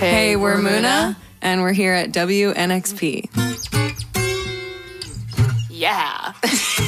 Hey, we're Muna, and we're here at WNXP. Yeah.